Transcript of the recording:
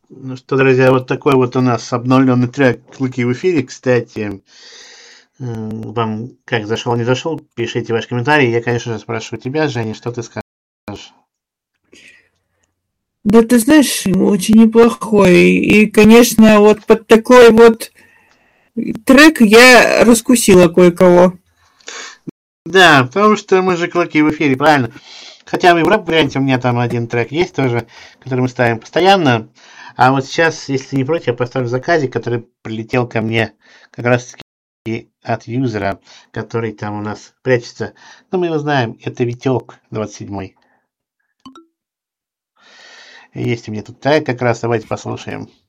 Ну что, друзья, вот такой вот у нас обновленный трек «Клыки в эфире». Кстати, вам как зашел, не зашел, пишите ваши комментарии. Я, конечно же, спрашиваю тебя, Женя, что ты скажешь? Да ты знаешь, очень неплохой. И, конечно, вот под такой вот трек я раскусила кое-кого. Да, потому что мы же «Клыки в эфире», правильно? Хотя в рэп-варианте у меня там один трек есть тоже, который мы ставим постоянно. А вот сейчас, если не против, я поставлю заказик, который прилетел ко мне как раз таки от юзера, который там у нас прячется. Ну, мы его знаем, это Витек 27-й. Есть у меня тут трек как раз, давайте послушаем.